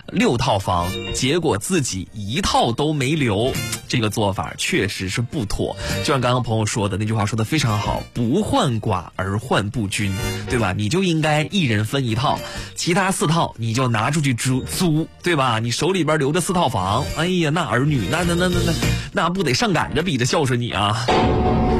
6套房，结果自己1套都没留，这个做法确实是不妥。就像刚刚朋友说的那句话说的非常好，不患寡而患不均，对吧？你就应该一人分1套，其他4套你就拿出去租，对吧？你手里边留着4套房，哎呀，那儿女那不得上赶着逼着孝顺你啊。